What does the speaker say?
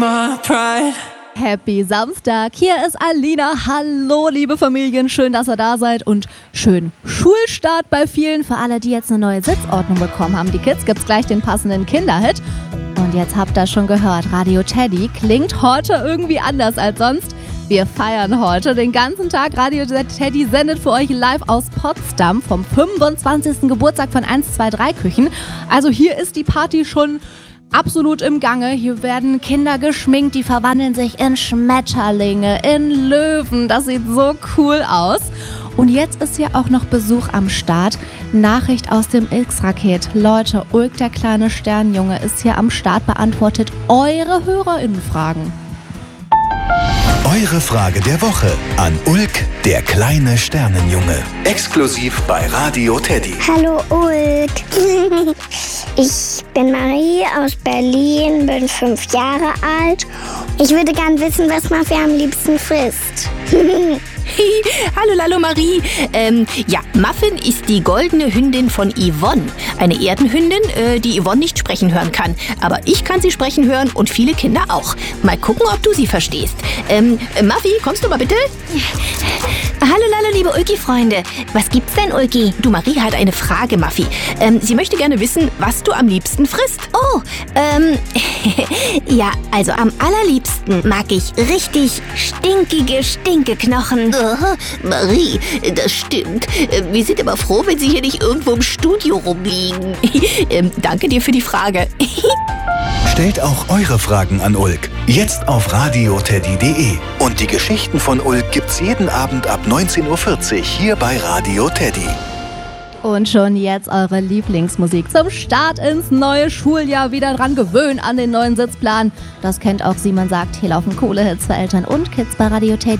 Happy Samstag, hier ist Alina. Hallo liebe Familien, schön, dass ihr da seid und schön Schulstart bei vielen. Für alle, die jetzt eine neue Sitzordnung bekommen haben, die Kids, gibt's gleich den passenden Kinderhit. Und jetzt habt ihr schon gehört, Radio Teddy klingt heute irgendwie anders als sonst. Wir feiern heute den ganzen Tag. Radio Teddy sendet für euch live aus Potsdam vom 25. Geburtstag von 123 Küchen. Also hier ist die Party schon absolut im Gange. Hier werden Kinder geschminkt, die verwandeln sich in Schmetterlinge, in Löwen. Das sieht so cool aus. Und jetzt ist hier auch noch Besuch am Start. Nachricht aus dem X-Raket. Leute, Ulk, der kleine Sternjunge, ist hier am Start, beantwortet eure HörerInnenfragen. Eure Frage der Woche an Ulk, der kleine Sternenjunge. Exklusiv bei Radio Teddy. Hallo Ulk. Ich bin Marie aus Berlin, bin 5 Jahre alt. Ich würde gern wissen, was Muffy am liebsten frisst. Hallo Lalo Marie. Muffin ist die goldene Hündin von Yvonne. Eine Erdenhündin, die Yvonne nicht sprechen hören kann. Aber ich kann sie sprechen hören und viele Kinder auch. Mal gucken, ob du sie verstehst. Muffy, kommst du mal bitte? Hallo Lalo, liebe Ulki-Freunde. Was gibt's denn, Ulki? Du, Marie hat eine Frage, Muffy. Sie möchte gerne wissen, was du am liebsten frisst. Ja, also am allerliebsten mag ich richtig stinkige Stinkeknochen. Marie, das stimmt. Wir sind aber froh, wenn Sie hier nicht irgendwo im Studio rumliegen. Danke dir für die Frage. Stellt auch eure Fragen an Ulk. Jetzt auf radioteddy.de. Und die Geschichten von Ulk gibt's jeden Abend ab 19:40 Uhr hier bei Radio Teddy. Und schon jetzt eure Lieblingsmusik zum Start ins neue Schuljahr. Wieder dran gewöhnen an den neuen Sitzplan. Das kennt auch Simon sagt. Hier laufen coole Hits für Eltern und Kids bei Radio Teddy.